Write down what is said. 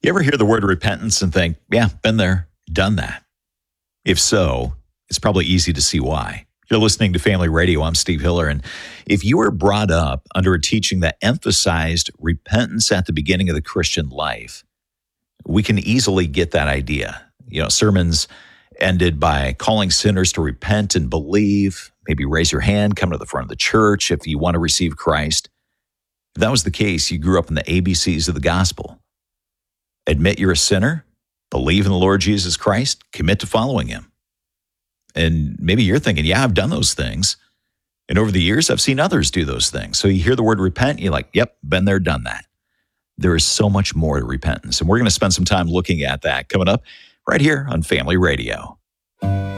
You ever hear the word repentance and think, yeah, been there, done that? If so, it's probably easy to see why. You're listening to Family Radio. I'm Steve Hiller. And if you were brought up under a teaching that emphasized repentance at the beginning of the Christian life, we can easily get that idea. Sermons ended by calling sinners to repent and believe, maybe raise your hand, come to the front of the church if you want to receive Christ. If that was the case, you grew up in the ABCs of the gospel. Admit you're a sinner, believe in the Lord Jesus Christ, commit to following him. And maybe you're thinking, yeah, I've done those things. And over the years, I've seen others do those things. So you hear the word repent, you're like, yep, been there, done that. There is so much more to repentance. And we're going to spend some time looking at that coming up right here on Family Radio.